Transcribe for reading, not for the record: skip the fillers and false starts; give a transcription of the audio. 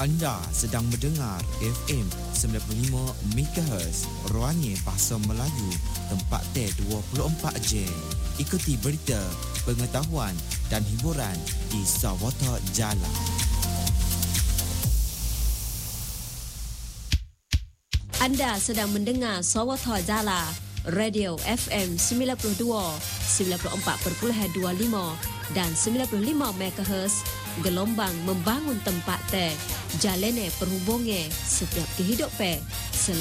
Anda sedang mendengar FM 95 MHz Ruangnya Bahasa Melayu, tempat T24 J. Ikuti berita, pengetahuan dan hiburan di Sawata Jala. Anda sedang mendengar Sawata Jala, Radio FM 92, 94.25 dan 95 MHz, gelombang membangun tempat teh, jalene perhubungan setiap kehidupan.